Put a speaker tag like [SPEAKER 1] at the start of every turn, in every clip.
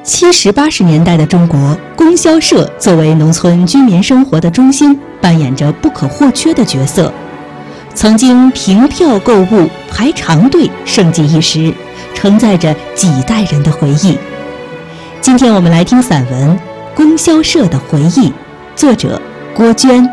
[SPEAKER 1] 70、80年代的中国，供销社作为农村居民生活的中心，扮演着不可或缺的角色。曾经凭票购物、排长队，盛极一时，承载着几代人的回忆。今天我们来听散文《供销社的回忆》，作者郭娟。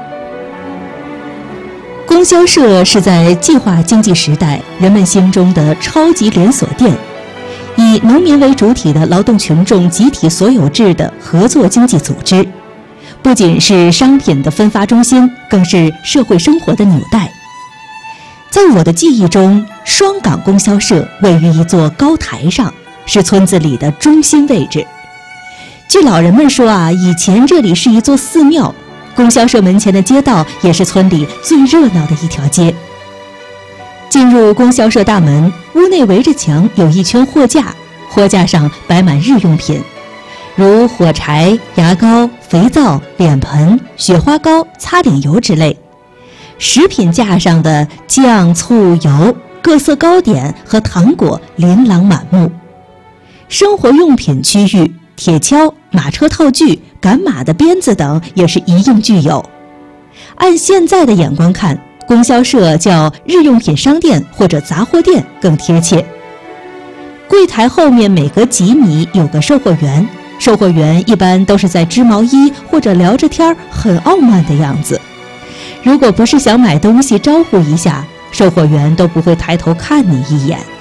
[SPEAKER 1] 供销社是在计划经济时代人们心中的超级连锁店，以农民为主体的劳动群众集体所有制的合作经济组织，不仅是商品的分发中心，更是社会生活的纽带。在我的记忆中，双岗供销社位于一座高台上，是村子里的中心位置。据老人们说以前这里是一座寺庙，供销社门前的街道也是村里最热闹的一条街。进入供销社大门，屋内围着墙有一圈货架，货架上摆满日用品，如火柴、牙膏、肥皂、脸盆、雪花膏、擦脸油之类。食品架上的酱、醋、油、各色糕点和糖果琳琅满目。生活用品区域，铁锹、马车套具、赶马的鞭子等也是一应俱有。按现在的眼光看，供销社叫日用品商店或者杂货店更贴切。柜台后面每隔几米有个售货员，售货员一般都是在织毛衣或者聊着天，很傲慢的样子。如果不是想买东西招呼一下，售货员都不会抬头看你一眼。